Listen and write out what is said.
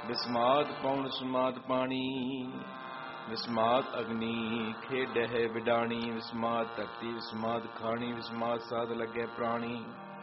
ਵਿਸਮਾਦ ਪੌਣ ਸਮਾਦ ਪਾਣੀ, ਵਿਸਮਾਦ ਅਗਨੀ ਖੇਡਹਿ ਵਿਡਾਣੀ, ਵਿਸਮਾਦ ਧਰਤੀ ਵਿਸਮਾਦ ਖਾਣੀ, ਵਿਸਮਾਦ ਸਾਧ ਲੱਗੇ ਪ੍ਰਾਣੀ।